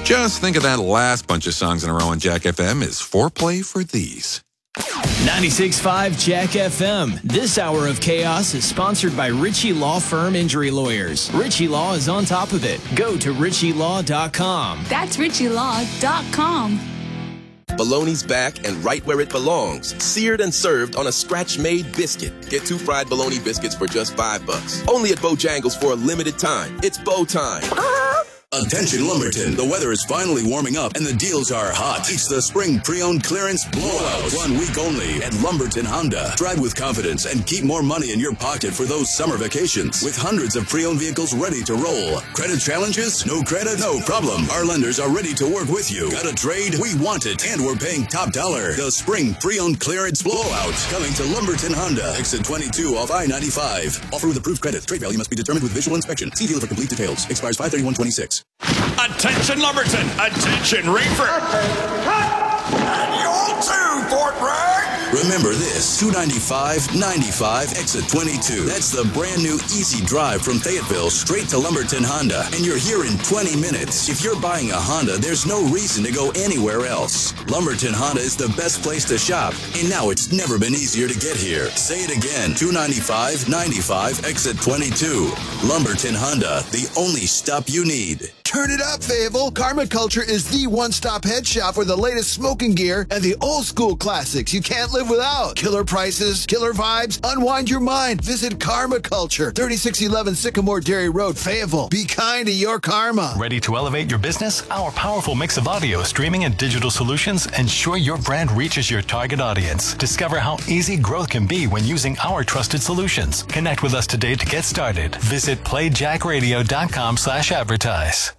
Just think of that last bunch of songs in a row on Jack FM as foreplay for these. 96.5 Jack FM. This hour of chaos is sponsored by Ritchie Law Firm Injury Lawyers. Ritchie Law is on top of it. Go to RitchieLaw.com. That's RitchieLaw.com. Bologna's back and right where it belongs. Seared and served on a scratch-made biscuit. Get 2 fried bologna biscuits for just $5. Only at Bojangles for a limited time. It's Bo time. Attention Lumberton, the weather is finally warming up and the deals are hot. It's the spring pre-owned clearance blowout. 1 week only at Lumberton Honda. Drive with confidence and keep more money in your pocket for those summer vacations. With hundreds of pre-owned vehicles ready to roll. Credit challenges? No credit? No problem. Our lenders are ready to work with you. Got a trade? We want it. And we're paying top dollar. The spring pre-owned clearance blowout. Coming to Lumberton Honda. Exit 22 off I-95. Offer with approved credit. Trade value must be determined with visual inspection. See dealer for complete details. Expires 5/31/26. Attention Lumberton! Attention Reefer! And you too, Fort Bragg! Remember this, 295-95, exit 22. That's the brand new easy drive from Fayetteville straight to Lumberton Honda. And you're here in 20 minutes. If you're buying a Honda, there's no reason to go anywhere else. Lumberton Honda is the best place to shop. And now it's never been easier to get here. Say it again, 295-95, exit 22. Lumberton Honda, the only stop you need. Turn it up, Fayetteville. Karma Culture is the one-stop head shop for the latest smoking gear and the old-school classics you can't live without. Killer prices, killer vibes, unwind your mind. Visit Karma Culture, 3611 Sycamore Dairy Road, Fayetteville. Be kind to your karma. Ready to elevate your business? Our powerful mix of audio, streaming, and digital solutions ensure your brand reaches your target audience. Discover how easy growth can be when using our trusted solutions. Connect with us today to get started. Visit playjackradio.com/advertise.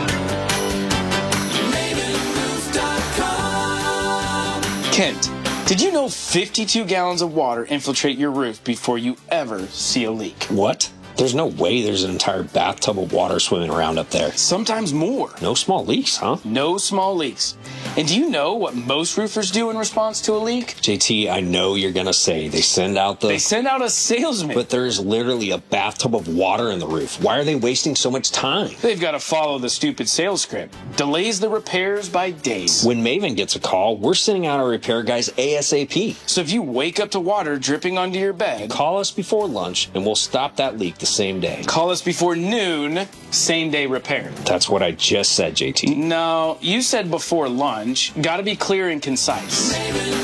Kent, did you know 52 gallons of water infiltrate your roof before you ever see a leak? What? There's no way there's an entire bathtub of water swimming around up there. Sometimes more. No small leaks, huh? No small leaks. And do you know what most roofers do in response to a leak? JT, I know you're going to say they send out a salesman. But there's literally a bathtub of water in the roof. Why are they wasting so much time? They've got to follow the stupid sales script. Delays the repairs by days. When Maven gets a call, we're sending out our repair guys ASAP. So if you wake up to water dripping onto your bed, call us before lunch and we'll stop that leak the same day. Call us before noon, same day repair. That's what I just said, JT. No, you said before lunch. Got to be clear and concise.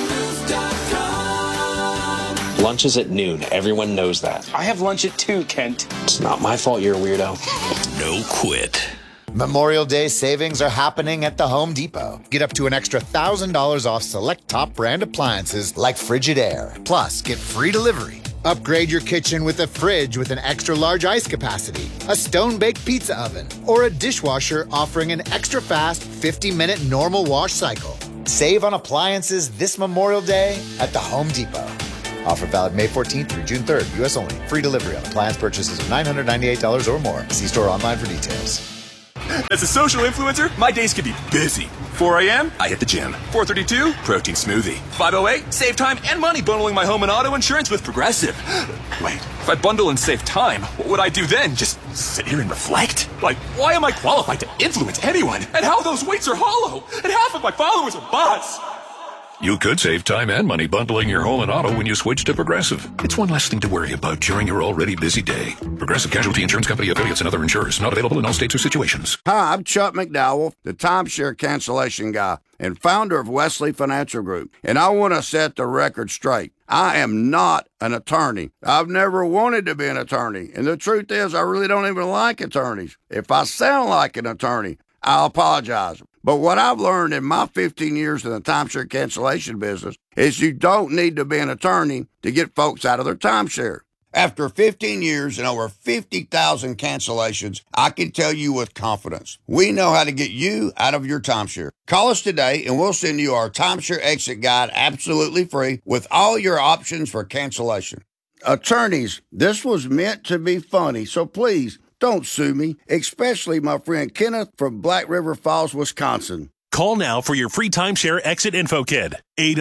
Lunch is at noon. Everyone knows that. I have lunch at 2, Kent. It's not my fault you're a weirdo. No quit. Memorial Day savings are happening at the Home Depot. Get up to an extra $1,000 off select top brand appliances like Frigidaire. Plus, get free delivery. Upgrade your kitchen with a fridge with an extra large ice capacity, a stone-baked pizza oven, or a dishwasher offering an extra fast 50-minute normal wash cycle. Save on appliances this Memorial Day at the Home Depot. Offer valid May 14th through June 3rd. U.S. only. Free delivery on appliance purchases of $998 or more. See store online for details. As a social influencer, my days can be busy. 4 a.m., I hit the gym. 4:32, protein smoothie. 5:08, save time and money bundling my home and auto insurance with Progressive. Wait, if I bundle and save time, what would I do then? Just sit here and reflect? Like, why am I qualified to influence anyone? And how those weights are hollow? And half of my followers are bots. You could save time and money bundling your home and auto when you switch to Progressive. It's one less thing to worry about during your already busy day. Progressive Casualty Insurance Company, affiliates, and other insurers. Not available in all states or situations. Hi, I'm Chuck McDowell, the timeshare cancellation guy and founder of Wesley Financial Group. And I want to set the record straight. I am not an attorney. I've never wanted to be an attorney. And the truth is, I really don't even like attorneys. If I sound like an attorney, I'll apologize. But what I've learned in my 15 years in the timeshare cancellation business is you don't need to be an attorney to get folks out of their timeshare. After 15 years and over 50,000 cancellations, I can tell you with confidence, we know how to get you out of your timeshare. Call us today and we'll send you our timeshare exit guide absolutely free with all your options for cancellation. Attorneys, this was meant to be funny, so please, don't sue me, especially my friend Kenneth from Black River Falls, Wisconsin. Call now for your free timeshare exit info kit.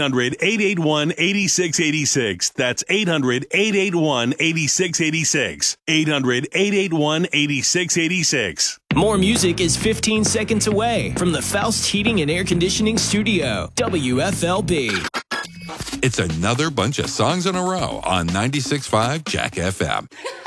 800-881-8686. That's 800-881-8686. 800-881-8686. More music is 15 seconds away from the Faust Heating and Air Conditioning Studio, WFLB. It's another bunch of songs in a row on 96.5 Jack FM.